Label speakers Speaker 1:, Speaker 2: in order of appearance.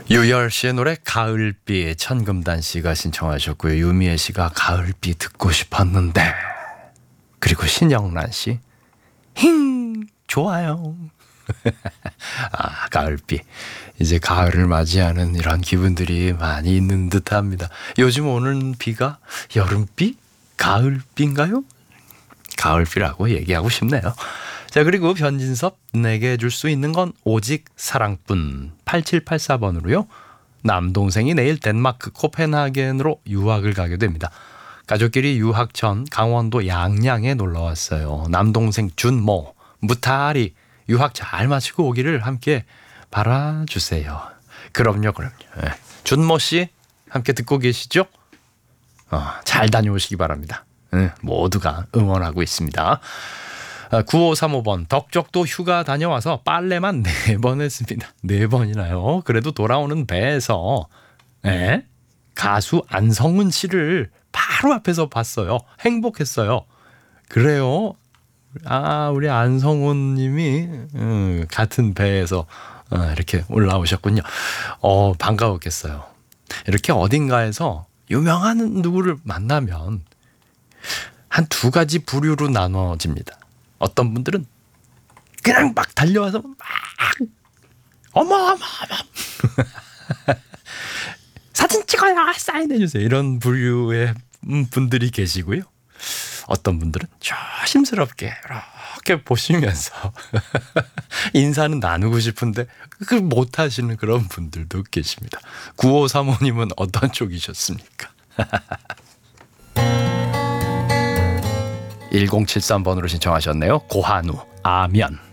Speaker 1: 유열 씨의 노래 가을비, 천금단 씨가 신청하셨고요. 유미애 씨가 가을비 듣고 싶었는데, 그리고 신영란 씨 좋아요. 아, 가을비. 이제 가을을 맞이하는 이런 기분들이 많이 있는 듯합니다. 요즘 오는 비가 여름비? 가을비인가요? 가을비라고 얘기하고 싶네요. 자, 그리고 변진섭, 내게 줄 수 있는 건 오직 사랑뿐. 8784번으로요. 남동생이 내일 덴마크 코펜하겐으로 유학을 가게 됩니다. 가족끼리 유학 전 강원도 양양에 놀러 왔어요. 남동생 준모, 무탈이 유학 잘 마치고 오기를 함께 바라주세요. 그럼요. 네. 준모 씨 함께 듣고 계시죠? 잘 다녀오시기 바랍니다. 모두가 응원하고 있습니다. 9535번, 덕적도 휴가 다녀와서 빨래만 4번 했습니다. 4번이나요? 그래도 돌아오는 배에서 가수 안성은 씨를 바로 앞에서 봤어요. 행복했어요. 그래요? 아, 우리 안성훈 님이 같은 배에서 이렇게 올라오셨군요. 반가웠겠어요. 이렇게 어딘가에서 유명한 누구를 만나면 한 2가지 부류로 나눠집니다. 어떤 분들은 그냥 막 달려와서 막 어머 사진 찍어요, 사인해주세요, 이런 부류의 분들이 계시고요. 어떤 분들은 조심스럽게 이렇게 보시면서 인사는 나누고 싶은데 그걸 못하시는 그런 분들도 계십니다. 9535님은 어떤 쪽이셨습니까? 1073번으로 신청하셨네요. 고한우, 아면.